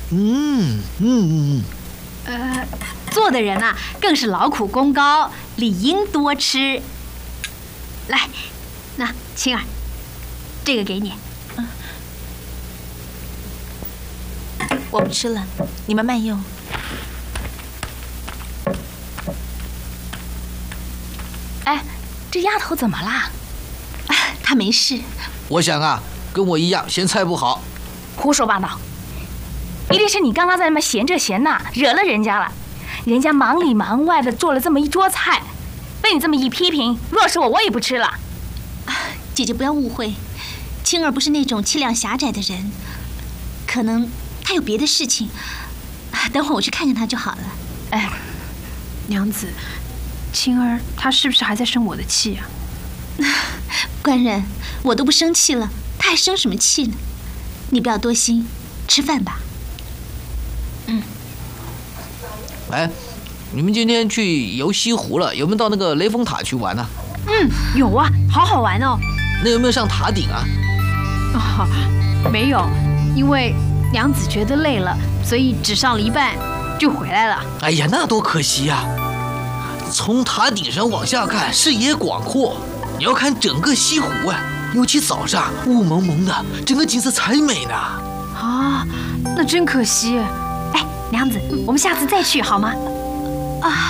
做的人啊，更是劳苦功高，理应多吃。来，那青儿，这个给你。 我不吃了，你们慢用。哎，这丫头怎么啦？ 她没事。 我想啊，跟我一样嫌菜不好。 胡说八道！一定是你刚刚在那边嫌这嫌那，惹了人家了。人家忙里忙外的做了这么一桌菜，被你这么一批评，若是我也不吃了。 姐姐不要误会，青儿不是那种气量狭窄的人，可能她有别的事情。等会儿我去看看她就好了。 哎， 娘子，青儿她是不是还在生我的气啊？ 官人，我都不生气了，她还生什么气呢？你不要多心，吃饭吧。 哎，你们今天去游西湖了，有没有到那个雷峰塔去玩呢？ 有啊，好好玩哦。 那有没有上塔顶啊？ 没有，因为娘子觉得累了，所以只上了一半就回来了。 哎呀，那多可惜呀！从塔顶上往下看，视野广阔，你要看整个西湖啊，尤其早上雾蒙蒙的，整个景色才美呢。 啊，那真可惜。 哎，娘子，我们下次再去好吗？